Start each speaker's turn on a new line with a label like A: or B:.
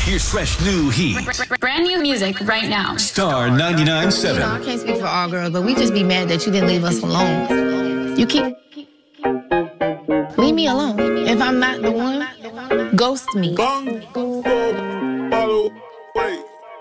A: Here's fresh new heat.
B: Brand new music right now.
A: Star 99.7.
C: You know, I can't speak for all girls, but we just be mad that you didn't leave us alone. You keep... Leave me alone. If I'm not the one, ghost me.
D: Bong, bottle, wait.